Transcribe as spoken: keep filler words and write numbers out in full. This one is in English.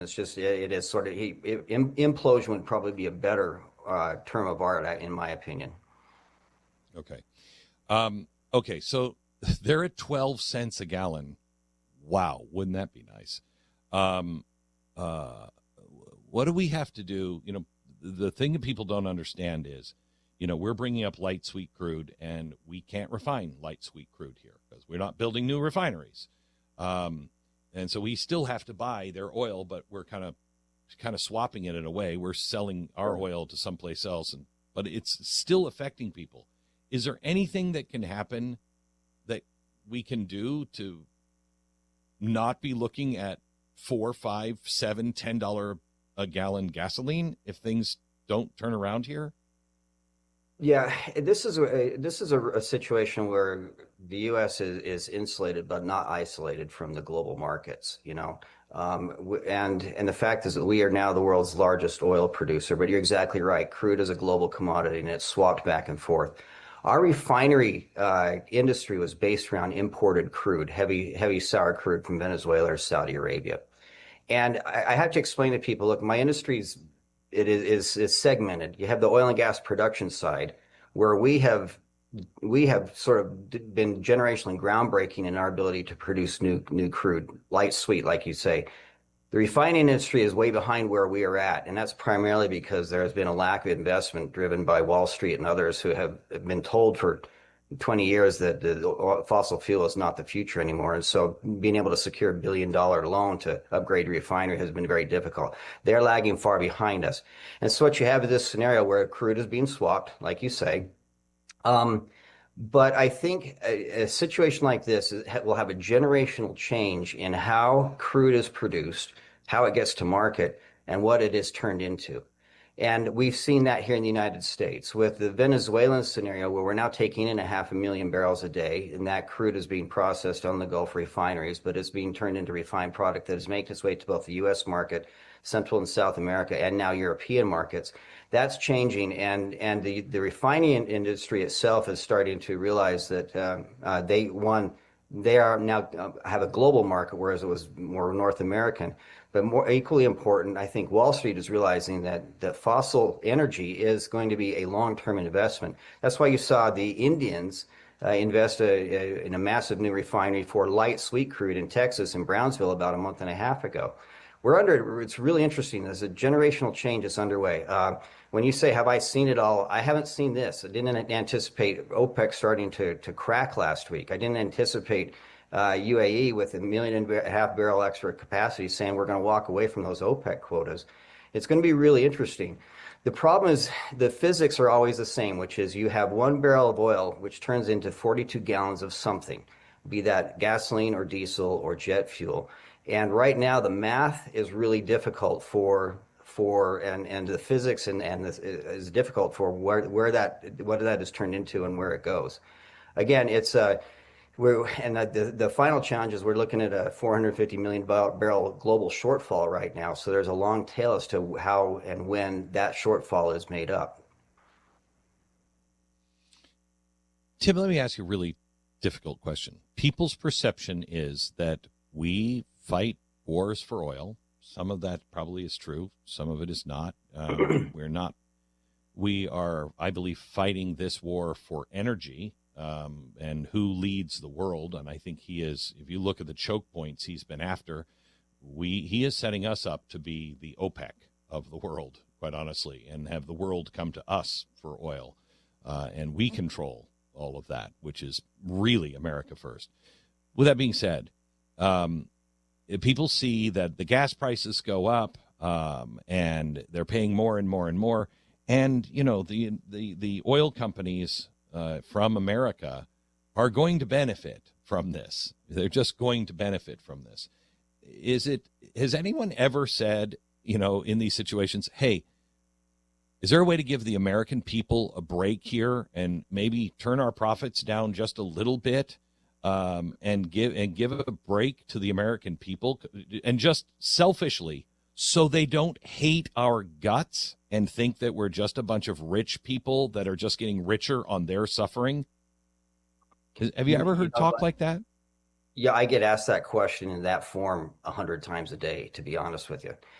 It's just it, it is sort of he, it, implosion would probably be a better uh, term of art, in my opinion. Okay. Um, okay. So they're at twelve cents a gallon. Wow. Wouldn't that be nice? Um, uh, what do we have to do? You know, the thing that people don't understand is, you know, we're bringing up light sweet crude, and we can't refine light sweet crude here because we're not building new refineries. Um, and so we still have to buy their oil, but we're kind of kind of swapping it in a way. We're selling our oil to someplace else, and but it's still affecting people. Is there anything that can happen that we can do to not be looking at four, five, seven, ten dollar a gallon gasoline if things don't turn around here? Yeah, this is a this is a, a situation where the U S is, is insulated but not isolated from the global markets, you know. Um, w- and and the fact is that we are now the world's largest oil producer. But you're exactly right. Crude is a global commodity, and it's swapped back and forth. Our refinery uh, industry was based around imported crude, heavy heavy sour crude from Venezuela or Saudi Arabia. And I, I have to explain to people, look, my industry's it is, is segmented. You have the oil and gas production side, where we have we have sort of been generationally groundbreaking in our ability to produce new new crude, light sweet, like you say. The refining industry is way behind where we are at, and that's primarily because there has been a lack of investment driven by Wall Street and others who have been told for twenty years that the fossil fuel is not the future anymore. And so being able to secure a billion dollar loan to upgrade a refinery has been very difficult. They're lagging far behind us. And so what you have is this scenario where crude is being swapped, like you say. Um, but I think a, a situation like this is, will have a generational change in how crude is produced, how it gets to market, and what it is turned into. And we've seen that here in the United States with the Venezuelan scenario, where we're now taking in a half a million barrels a day, and that crude is being processed on the Gulf refineries, but it's being turned into refined product that is making its way to both the U S market, Central and South America, and now European markets. That's changing, and and the the refining industry itself is starting to realize that uh, uh, they one they are now uh, have a global market, whereas it was more North American. But more equally important, I think Wall Street is realizing that that fossil energy is going to be a long-term investment. That's why you saw the Indians uh, invest a, a, in a massive new refinery for light sweet crude in Texas, in Brownsville, about a month and a half ago. We're under, it's really interesting. There's a generational change that's underway. Uh, when you say, have I seen it all? I haven't seen this. I didn't anticipate OPEC starting to, to crack last week. I didn't anticipate uh, U A E with a million and a half barrel extra capacity saying we're going to walk away from those OPEC quotas. It's going to be really interesting. The problem is the physics are always the same, which is you have one barrel of oil, which turns into forty-two gallons of something, be that gasoline or diesel or jet fuel. And right now, the math is really difficult for for and and the physics and and this is difficult for where where that what that is turned into and where it goes. Again, it's uh we're and the the final challenge is we're looking at a four hundred fifty million barrel global shortfall right now. So there's a long tail as to how and when that shortfall is made up. Tim, let me ask you a really difficult question. People's perception is that we fight wars for oil. Some of that probably is true. Some of it is not. Um, we're not. We are, I believe, fighting this war for energy um, and who leads the world. And I think he is. If you look at the choke points he's been after, we he is setting us up to be the OPEC of the world, quite honestly, and have the world come to us for oil, uh, and we control all of that, which is really America first. With that being said, um, people see that the gas prices go up, um, and they're paying more and more and more. And, you know, the the, the oil companies uh, from America are going to benefit from this. They're just going to benefit from this. Is it, has anyone ever said, you know, in these situations, hey, is there a way to give the American people a break here and maybe turn our profits down just a little bit? Um, and give and give a break to the American people, and just selfishly, so they don't hate our guts and think that we're just a bunch of rich people that are just getting richer on their suffering. Have you ever heard talk like that? Yeah, I get asked that question in that form a hundred times a day, to be honest with you.